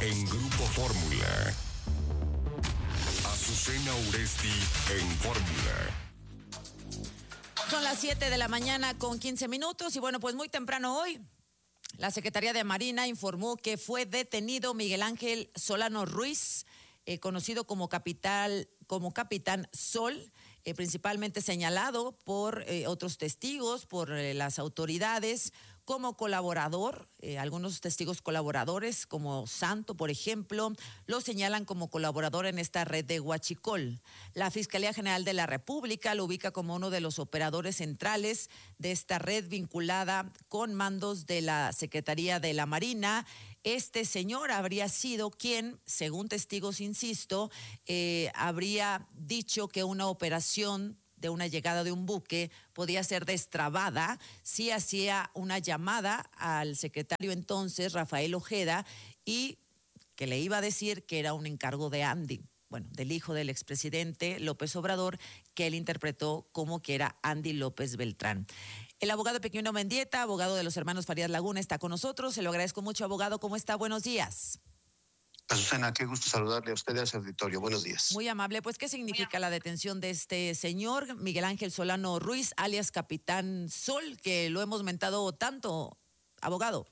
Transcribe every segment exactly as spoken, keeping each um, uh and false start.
en Grupo Fórmula. Azucena Uresti en Fórmula. Son las siete de la mañana con quince minutos y bueno, pues muy temprano hoy, la Secretaría de Marina informó que fue detenido Miguel Ángel Solano Ruiz, eh, conocido como Capital, como Capitán Sol, eh, principalmente señalado por eh, otros testigos, por eh, las autoridades, como colaborador. Eh, algunos testigos colaboradores, como Santo, por ejemplo, lo señalan como colaborador en esta red de Huachicol. La Fiscalía General de la República lo ubica como uno de los operadores centrales de esta red vinculada con mandos de la Secretaría de la Marina. Este señor habría sido quien, según testigos, insisto, eh, habría dicho que una operación de una llegada de un buque podía ser destrabada si hacía una llamada al secretario entonces, Rafael Ojeda, y que le iba a decir que era un encargo de Andy, bueno, del hijo del expresidente López Obrador, que él interpretó como que era Andy López Beltrán. El abogado Pequino Mendieta, abogado de los hermanos Farías Laguna, está con nosotros. Se lo agradezco mucho, abogado. ¿Cómo está? Buenos días. Azucena, qué gusto saludarle a usted y a su auditorio. Buenos días. Muy amable. Pues, ¿qué significa la detención de este señor, Miguel Ángel Solano Ruiz, alias Capitán Sol, que lo hemos mentado tanto, abogado?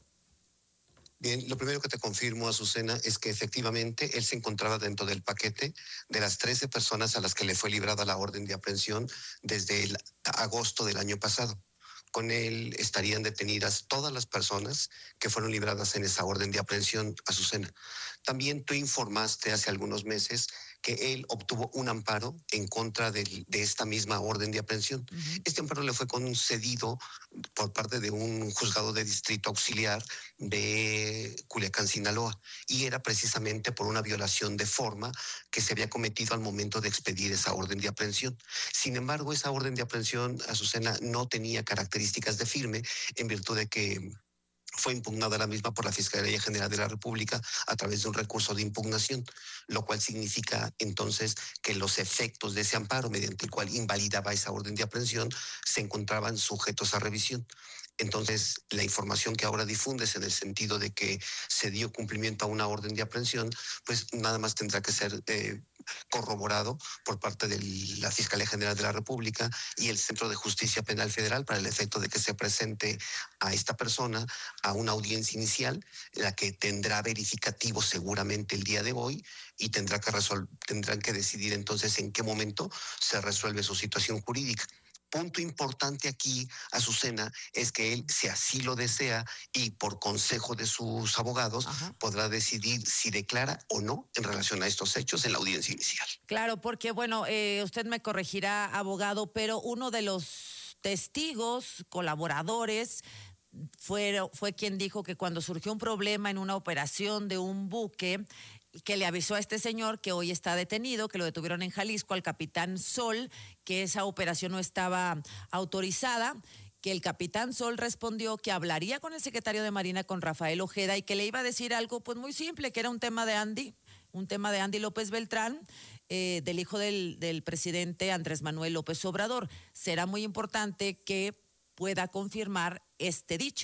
Bien, lo primero que te confirmo, Azucena, es que efectivamente él se encontraba dentro del paquete de las trece personas a las que le fue librada la orden de aprehensión desde el agosto del año pasado. Con él estarían detenidas todas las personas que fueron libradas en esa orden de aprehensión, Azucena. También tú informaste hace algunos meses que él obtuvo un amparo en contra de, de esta misma orden de aprehensión. Uh-huh. Este amparo le fue concedido por parte de un juzgado de distrito auxiliar de Culiacán, Sinaloa, y era precisamente por una violación de forma que se había cometido al momento de expedir esa orden de aprehensión. Sin embargo, esa orden de aprehensión, Azucena, no tenía características de firme en virtud de que fue impugnada la misma por la Fiscalía General de la República a través de un recurso de impugnación, lo cual significa entonces que los efectos de ese amparo, mediante el cual invalidaba esa orden de aprehensión, se encontraban sujetos a revisión. Entonces, la información que ahora difundes en el sentido de que se dio cumplimiento a una orden de aprehensión, pues nada más tendrá que ser eh, corroborado por parte de la Fiscalía General de la República y el Centro de Justicia Penal Federal para el efecto de que se presente a esta persona a una audiencia inicial, la que tendrá verificativo seguramente el día de hoy y tendrá que resol- tendrán que decidir entonces en qué momento se resuelve su situación jurídica. Punto importante aquí, Azucena, es que él, si así lo desea y por consejo de sus abogados, Ajá. podrá decidir si declara o no en relación a estos hechos en la audiencia inicial. Claro, porque bueno, eh, usted me corregirá, abogado, pero uno de los testigos, colaboradores, fue, fue quien dijo que cuando surgió un problema en una operación de un buque, que le avisó a este señor que hoy está detenido, que lo detuvieron en Jalisco, al Capitán Sol, que esa operación no estaba autorizada, que el Capitán Sol respondió que hablaría con el secretario de Marina, con Rafael Ojeda, y que le iba a decir algo pues muy simple, que era un tema de Andy, un tema de Andy López Beltrán, eh, del hijo del, del presidente Andrés Manuel López Obrador. Será muy importante que pueda confirmar este dicho.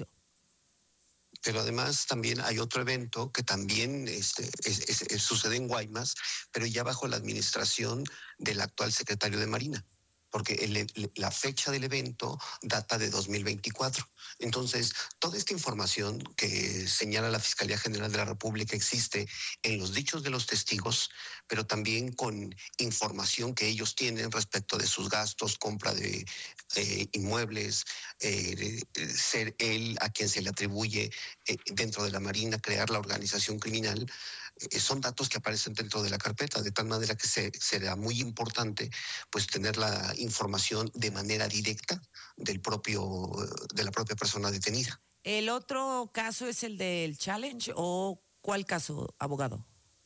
Pero además también hay otro evento que también este, es, es, es, sucede en Guaymas, pero ya bajo la administración del actual secretario de Marina, porque el, la fecha del evento data de dos mil veinticuatro. Entonces, toda esta información que señala la Fiscalía General de la República existe en los dichos de los testigos, pero también con información que ellos tienen respecto de sus gastos, compra de eh, inmuebles, eh, ser él a quien se le atribuye eh, dentro de la Marina crear la organización criminal. Eh, son datos que aparecen dentro de la carpeta, de tal manera que se, será muy importante pues tener la información de manera directa del propio, de la propia persona detenida. ¿El otro caso es el del Challenge o cuál caso, abogado?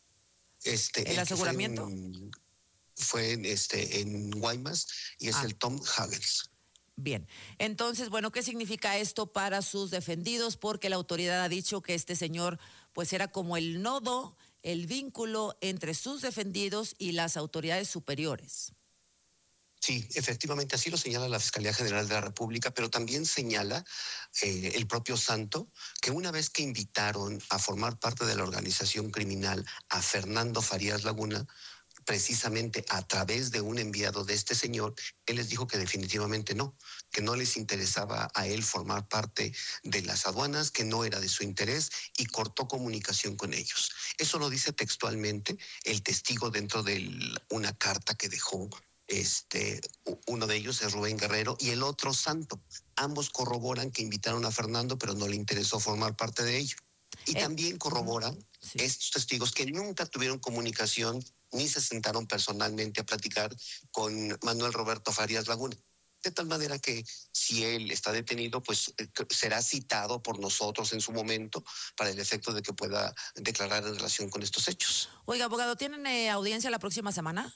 Este, ¿El, el aseguramiento? Fue, en, fue en, este, en Guaymas y es ah. el Tom Hagels. Bien, entonces, bueno, ¿qué significa esto para sus defendidos? Porque la autoridad ha dicho que este señor pues era como el nodo, el vínculo entre sus defendidos y las autoridades superiores. Sí, efectivamente, así lo señala la Fiscalía General de la República, pero también señala eh, el propio Santo que una vez que invitaron a formar parte de la organización criminal a Fernando Farías Laguna, precisamente a través de un enviado de este señor, él les dijo que definitivamente no, que no les interesaba a él formar parte de las aduanas, que no era de su interés y cortó comunicación con ellos. Eso lo dice textualmente el testigo dentro de una carta que dejó. Este, uno de ellos es Rubén Guerrero y el otro Santo. Ambos corroboran que invitaron a Fernando, pero no le interesó formar parte de ello. Y Eh, también corroboran sí. estos testigos que nunca tuvieron comunicación ni se sentaron personalmente a platicar con Manuel Roberto Farías Laguna. De tal manera que si él está detenido, pues será citado por nosotros en su momento para el efecto de que pueda declarar en relación con estos hechos. Oiga, abogado, ¿tienen eh, audiencia la próxima semana?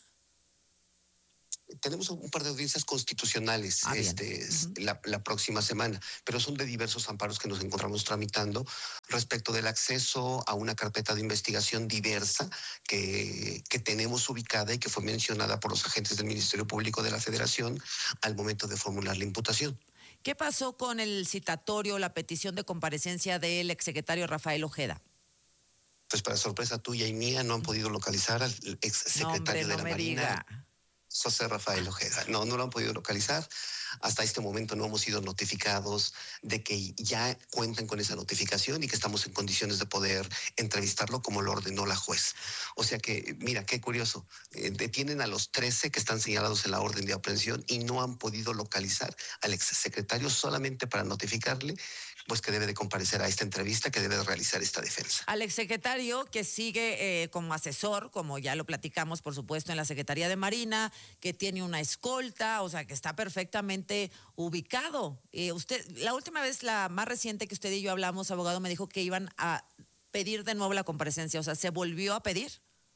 Tenemos un par de audiencias constitucionales Ah, este, uh-huh. la, la próxima semana, pero son de diversos amparos que nos encontramos tramitando respecto del acceso a una carpeta de investigación diversa que, que tenemos ubicada y que fue mencionada por los agentes del Ministerio Público de la Federación al momento de formular la imputación. ¿Qué pasó con el citatorio, la petición de comparecencia del exsecretario Rafael Ojeda? Pues para sorpresa tuya y mía no han podido localizar al exsecretario no, hombre, no de la me Marina. Diga. José Rafael Ojeda. No, no lo han podido localizar. Hasta este momento no hemos sido notificados de que ya cuentan con esa notificación y que estamos en condiciones de poder entrevistarlo como lo ordenó la juez. O sea que, mira, qué curioso. Eh, detienen a los trece que están señalados en la orden de aprehensión y no han podido localizar al exsecretario solamente para notificarle pues que debe de comparecer a esta entrevista, que debe de realizar esta defensa. Al exsecretario que sigue eh, como asesor, como ya lo platicamos, por supuesto, en la Secretaría de Marina, que tiene una escolta, o sea, que está perfectamente ubicado. Eh, usted, la última vez, la más reciente que usted y yo hablamos, abogado, me dijo que iban a pedir de nuevo la comparecencia, o sea, ¿se volvió a pedir?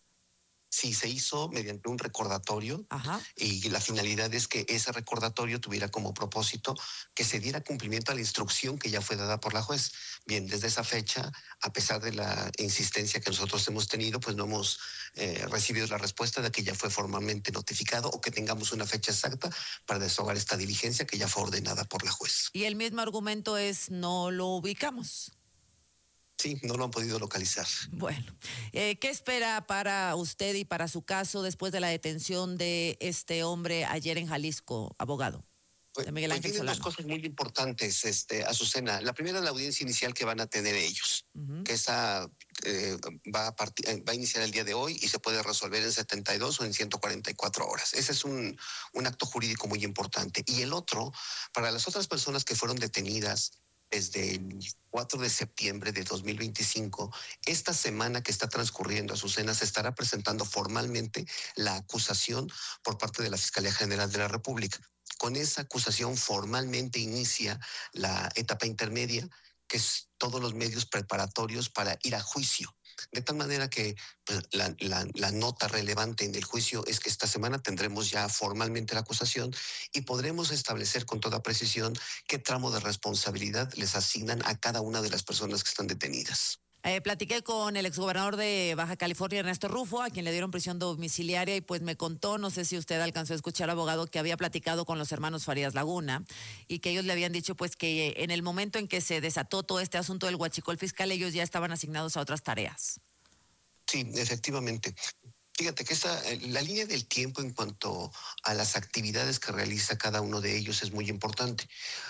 Sí, se hizo mediante un recordatorio. Ajá. Y la finalidad es que ese recordatorio tuviera como propósito que se diera cumplimiento a la instrucción que ya fue dada por la juez. Bien, desde esa fecha, a pesar de la insistencia que nosotros hemos tenido, pues no hemos eh, recibido la respuesta de que ya fue formalmente notificado o que tengamos una fecha exacta para desahogar esta diligencia que ya fue ordenada por la juez. Y el mismo argumento es no lo ubicamos. Sí, no lo han podido localizar. Bueno, eh, ¿qué espera para usted y para su caso después de la detención de este hombre ayer en Jalisco, abogado? Pues, de Miguel Ángel pues tienen Solano. dos cosas muy importantes, este, Azucena. La primera es la audiencia inicial que van a tener ellos, uh-huh. que esa eh, va, a partir, va a iniciar el día de hoy y se puede resolver en setenta y dos o en ciento cuarenta y cuatro horas. Ese es un, un acto jurídico muy importante. Y el otro, para las otras personas que fueron detenidas desde el cuatro de septiembre de dos mil veinticinco, esta semana que está transcurriendo, Azucena, se estará presentando formalmente la acusación por parte de la Fiscalía General de la República. Con esa acusación formalmente inicia la etapa intermedia, que es todos los medios preparatorios para ir a juicio. De tal manera que pues, la, la, la nota relevante en el juicio es que esta semana tendremos ya formalmente la acusación y podremos establecer con toda precisión qué tramo de responsabilidad les asignan a cada una de las personas que están detenidas. Eh, platiqué con el exgobernador de Baja California, Ernesto Rufo, a quien le dieron prisión domiciliaria y pues me contó, no sé si usted alcanzó a escuchar, abogado, que había platicado con los hermanos Farías Laguna y que ellos le habían dicho pues que en el momento en que se desató todo este asunto del huachicol fiscal, ellos ya estaban asignados a otras tareas. Sí, efectivamente. Fíjate que esta, la línea del tiempo en cuanto a las actividades que realiza cada uno de ellos es muy importante.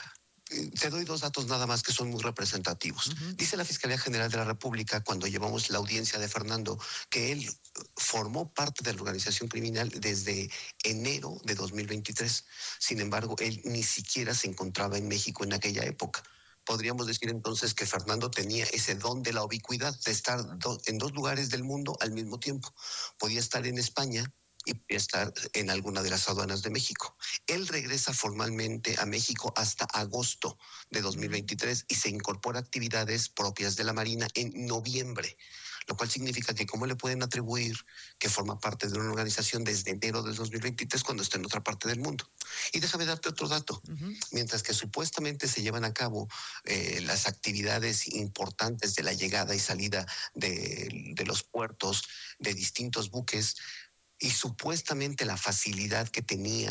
Te doy dos datos nada más que son muy representativos. Uh-huh. Dice la Fiscalía General de la República, cuando llevamos la audiencia de Fernando, que él formó parte de la organización criminal desde enero de dos mil veintitrés. Sin embargo, él ni siquiera se encontraba en México en aquella época. Podríamos decir entonces que Fernando tenía ese don de la ubicuidad, de estar do- en dos lugares del mundo al mismo tiempo. Podía estar en España y estar en alguna de las aduanas de México. Él regresa formalmente a México hasta agosto de dos mil veintitrés y se incorpora a actividades propias de la Marina en noviembre, lo cual significa que cómo le pueden atribuir que forma parte de una organización desde enero del dos mil veintitrés cuando está en otra parte del mundo. Y déjame darte otro dato. Uh-huh. Mientras que supuestamente se llevan a cabo eh, las actividades importantes de la llegada y salida de, de los puertos de distintos buques, y supuestamente la facilidad que tenía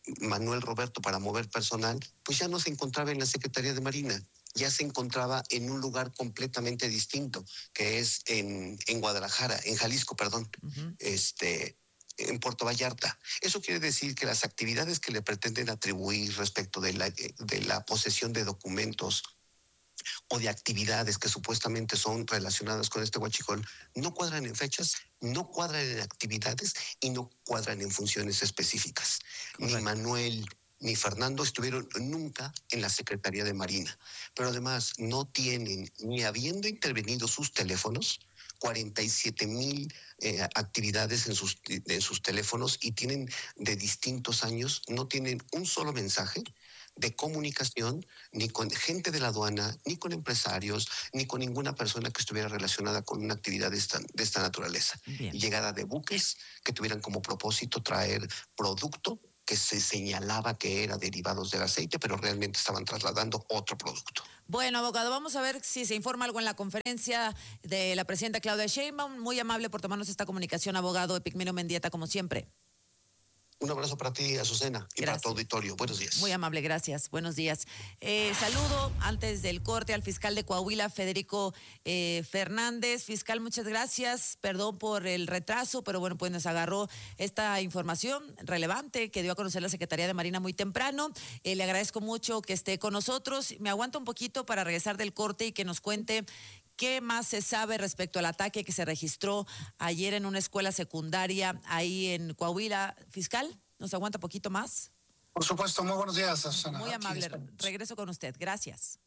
Manuel Roberto para mover personal, pues ya no se encontraba en la Secretaría de Marina, ya se encontraba en un lugar completamente distinto, que es en, en Guadalajara, en Jalisco, perdón, uh-huh. este, en Puerto Vallarta. Eso quiere decir que las actividades que le pretenden atribuir respecto de la, de la posesión de documentos o de actividades que supuestamente son relacionadas con este huachicol, no cuadran en fechas, no cuadran en actividades y no cuadran en funciones específicas. Correcto. Ni Manuel ni Fernando estuvieron nunca en la Secretaría de Marina, pero además no tienen, ni habiendo intervenido sus teléfonos, cuarenta y siete mil eh, actividades en sus, en sus teléfonos, y tienen de distintos años, no tienen un solo mensaje de comunicación, ni con gente de la aduana, ni con empresarios, ni con ninguna persona que estuviera relacionada con una actividad de esta, de esta naturaleza. Bien. Llegada de buques que tuvieran como propósito traer producto que se señalaba que era derivados del aceite, pero realmente estaban trasladando otro producto. Bueno, abogado, vamos a ver si se informa algo en la conferencia de la presidenta Claudia Sheinbaum. Muy amable por tomarnos esta comunicación, abogado Epigmenio Mendieta, como siempre. Un abrazo para ti, Azucena, y gracias. Para tu auditorio. Buenos días. Muy amable, gracias. Buenos días. Eh, saludo antes del corte al fiscal de Coahuila, Federico eh, Fernández. Fiscal, muchas gracias. Perdón por el retraso, pero bueno, pues nos agarró esta información relevante que dio a conocer la Secretaría de Marina muy temprano. Eh, le agradezco mucho que esté con nosotros. Me aguanta un poquito para regresar del corte y que nos cuente ¿qué más se sabe respecto al ataque que se registró ayer en una escuela secundaria ahí en Coahuila? Fiscal, ¿nos aguanta poquito más? Por supuesto, muy buenos días, Susana. Muy amable, regreso con usted, gracias.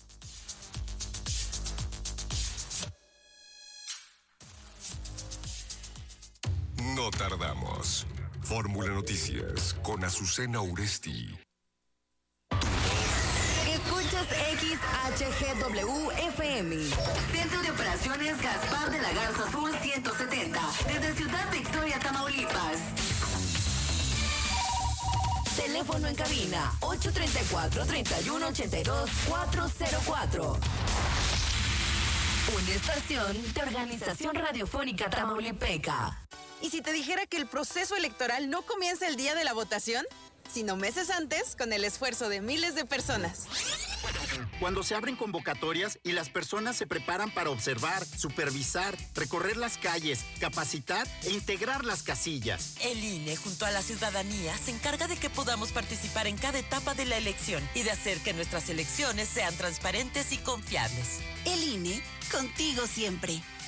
No tardamos. Fórmula Noticias con Azucena Uresti. Escuchas X H G W F M. Centro de Operaciones Gaspar de la Garza Sur ciento setenta. Desde Ciudad Victoria, Tamaulipas. Teléfono en cabina ocho tres cuatro, tres uno ocho dos, cuatro cero cuatro. Una estación de Organización Radiofónica Tamaulipeca. ¿Y si te dijera que el proceso electoral no comienza el día de la votación, sino meses antes, con el esfuerzo de miles de personas? Cuando se abren convocatorias y las personas se preparan para observar, supervisar, recorrer las calles, capacitar e integrar las casillas. El I N E, junto a la ciudadanía, se encarga de que podamos participar en cada etapa de la elección y de hacer que nuestras elecciones sean transparentes y confiables. El I N E, contigo siempre.